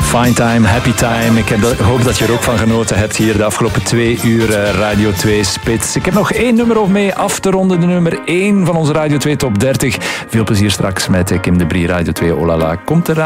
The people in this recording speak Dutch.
Fine time, happy time. Ik hoop dat je er ook van genoten hebt hier de afgelopen 2 uur Radio 2 Spits. Ik heb nog 1 nummer om mee af te ronden. De nummer 1 van onze Radio 2 Top 30. Veel plezier straks met Kim de Brie. Radio 2 Olala komt eraan.